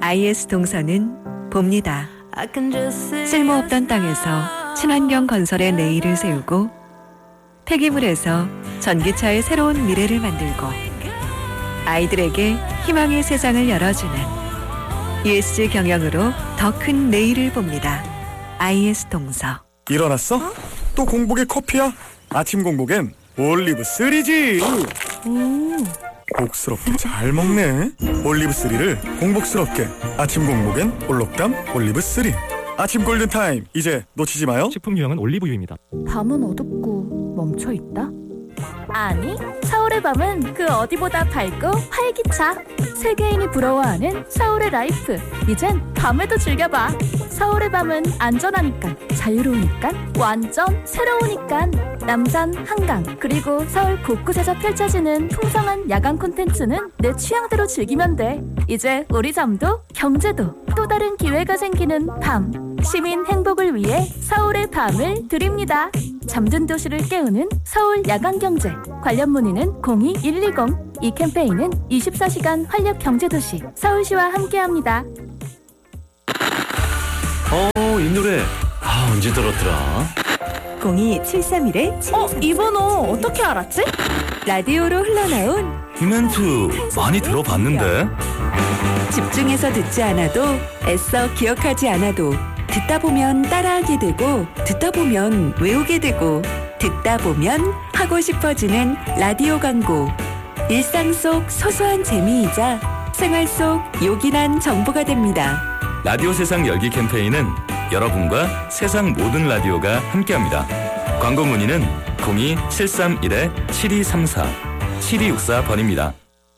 IS 동서는 봅니다. 쓸모없던 땅에서 친환경 건설의 내일을 세우고 폐기물에서 전기차의 새로운 미래를 만들고 아이들에게 희망의 세상을 열어주는 ESG 경영으로 더 큰 내일을 봅니다. IS 동서. 일어났어? 또 공복에 커피야? 아침 공복엔 올리브3지. 복스럽게 잘 먹네. 올리브3를 공복스럽게. 아침 공복엔 올록감 올리브3. 아침 골든타임, 이제 놓치지 마요. 식품 유형은 올리브유입니다. 밤은 어둡고 멈춰있다? 아니, 서울의 밤은 그 어디보다 밝고 활기차. 세계인이 부러워하는 서울의 라이프. 이젠 밤에도 즐겨봐. 서울의 밤은 안전하니까, 자유로우니까, 완전 새로우니까. 남산, 한강, 그리고 서울 곳곳에서 펼쳐지는 풍성한 야간 콘텐츠는 내 취향대로 즐기면 돼. 이제 우리 잠도 경제도 또 다른 기회가 생기는 밤. 시민 행복을 위해 서울의 밤을 드립니다. 잠든 도시를 깨우는 서울 야간경제. 관련 문의는 02-120. 이 캠페인은 24시간 활력경제도시 서울시와 함께합니다. 이 노래 언제 들었더라? 02-731-7234. 이 번호 어떻게 알았지? 라디오로 흘러나온 이 멘트 많이 들어봤는데. 집중해서 듣지 않아도 애써 기억하지 않아도 듣다 보면 따라하게 되고 듣다 보면 외우게 되고 듣다 보면 하고 싶어지는 라디오 광고. 일상 속 소소한 재미이자 생활 속 요긴한 정보가 됩니다. 라디오 세상 열기 캠페인은 여러분과 세상 모든 라디오가 함께합니다. 광고 문의는 02-731-7234 7264번입니다.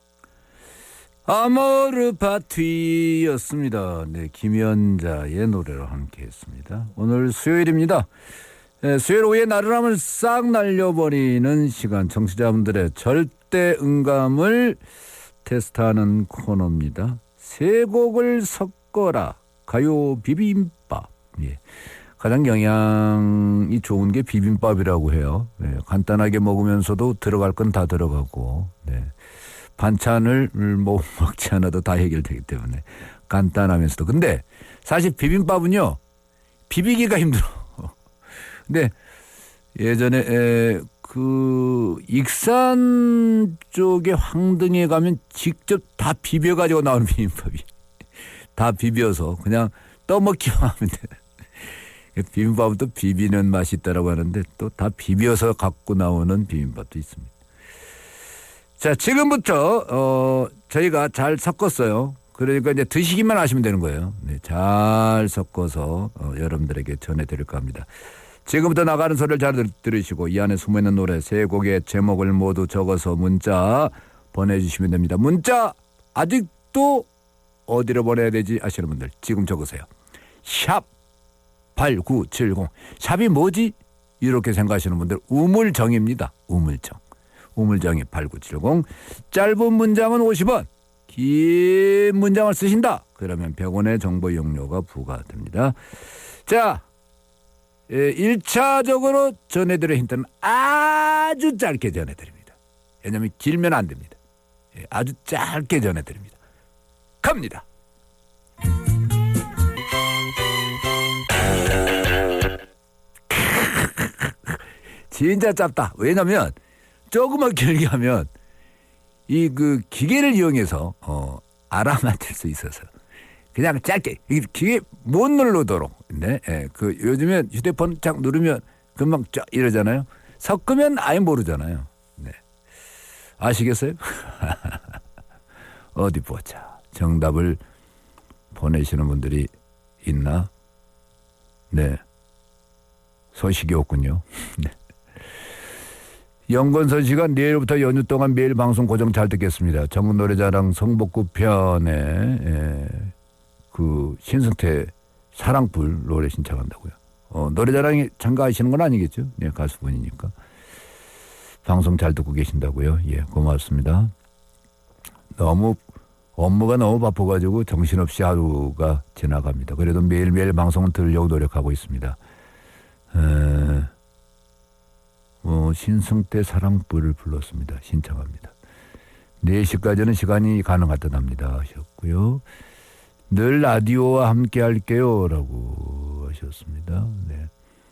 아모르 파티였습니다. 네, 김연자의 노래로 함께했습니다. 오늘 수요일입니다. 네, 수요일 오후에 나른함을 싹 날려버리는 시간, 청취자분들의 절대 음감을 테스트하는 코너입니다. 세 곡을 섞어라 가요 비빔밥. 예. 가장 영양이 좋은 게 비빔밥이라고 해요. 네, 간단하게 먹으면서도 들어갈 건 다 들어가고, 네. 반찬을 먹지 않아도 다 해결되기 때문에 간단하면서도. 근데 사실 비빔밥은요, 비비기가 힘들어. 근데 예전에 그 익산 쪽에 황등에 가면 직접 다 비벼가지고 나오는 비빔밥이, 다 비벼서 그냥 떠먹기만 하면 돼. 비빔밥은 또 비비는 맛이 있다라고 하는데 또 다 비벼서 갖고 나오는 비빔밥도 있습니다. 자, 지금부터 저희가 잘 섞었어요. 그러니까 이제 드시기만 하시면 되는 거예요. 네, 잘 섞어서 여러분들에게 전해드릴까 합니다. 지금부터 나가는 소리를 잘 들으시고 이 안에 숨어있는 노래 세 곡의 제목을 모두 적어서 문자 보내주시면 됩니다. 문자 아직도 어디로 보내야 되지 아시는 분들 지금 적으세요. 샵 8970. 샵이 뭐지? 이렇게 생각하시는 분들 우물정입니다. 우물정. 우물정이 8970. 짧은 문장은 50원. 긴 문장을 쓰신다. 그러면 100원의 정보 이용료가 부과됩니다. 자, 1차적으로 전해드릴 힌트는 아주 짧게 전해드립니다. 왜냐하면 길면 안 됩니다. 아주 짧게 전해드립니다. 갑니다. 진짜 짧다. 왜냐면 조금만 길게 하면 이 그 기계를 이용해서 알아맞힐 수 있어서 그냥 짧게 이 기계 못 누르도록. 네, 그 요즘에 휴대폰 쫙 누르면 금방 쫙 이러잖아요. 섞으면 아예 모르잖아요. 네, 아시겠어요? 어디 보자. 정답을 보내시는 분들이 있나? 네, 소식이 없군요. 네. 영건선 씨가 내일부터 연휴 동안 매일 방송 고정 잘 듣겠습니다. 전국 노래자랑 성복구 편에 그 신승태 사랑불 노래 신청한다고요. 노래자랑에 참가하시는 건 아니겠죠? 네, 가수분이니까. 방송 잘 듣고 계신다고요. 예, 고맙습니다. 너무 업무가 너무 바빠가지고 정신없이 하루가 지나갑니다. 그래도 매일매일 방송을 들으려고 노력하고 있습니다. 신승태 사랑불을 불렀습니다. 신청합니다. 4시까지는 시간이 가능하다 합니다. 하셨고요. 늘 라디오와 함께 할게요. 라고 하셨습니다. 네.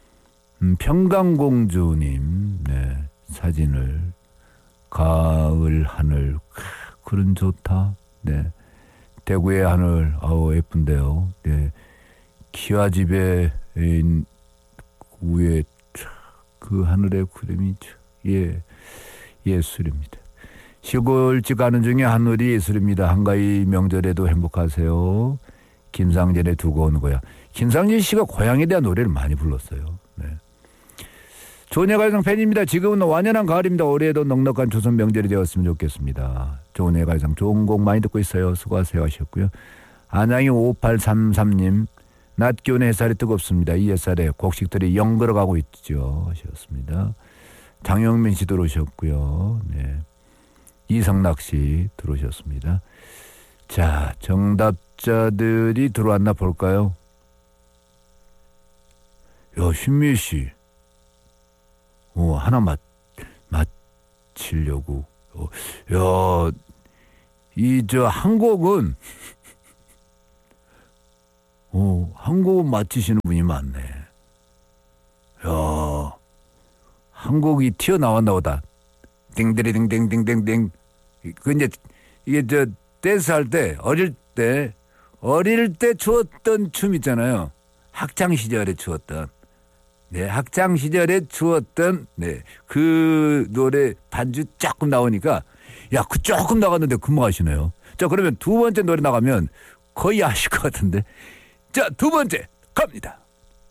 평강공주님, 네. 사진을, 가을 하늘, 그런 좋다. 네. 대구의 하늘, 아우, 예쁜데요. 네. 기와집의 위에 그 하늘의 구름이, 예술입니다. 시골집 가는 중에 하늘이 예술입니다. 한가위 명절에도 행복하세요. 김상진의 두고 온 거야. 김상진 씨가 고향에 대한 노래를 많이 불렀어요. 네. 좋은 예가요상 팬입니다. 지금은 완연한 가을입니다. 올해도 넉넉한 조선 명절이 되었으면 좋겠습니다. 좋은 예가요상 좋은 곡 많이 듣고 있어요. 수고하세요 하셨고요. 안양이 5833님, 낮 기온에 햇살이 뜨겁습니다. 이 햇살에 곡식들이 영걸어가고 있죠 하셨습니다. 장영민 씨 들어오셨고요. 네. 이성락 씨 들어오셨습니다. 자, 정답자들이 들어왔나 볼까요? 야, 신미 씨. 하나 맞히려고. 야, 한 곡은, 한 곡은 맞히시는 분이 많네. 야, 한 곡이 튀어나왔나 보다. 띵디리띵띵띵띵띵. 이게 댄스 할 때, 어릴 때 추었던 춤 있잖아요. 학창 시절에 추었던. 네, 학창 시절에 추었던, 네, 그 노래 반주 조금 나오니까, 야, 그 조금 나갔는데 금방 하시네요. 자, 그러면 두 번째 노래 나가면 거의 아실 것 같은데. 자, 두 번째, 갑니다.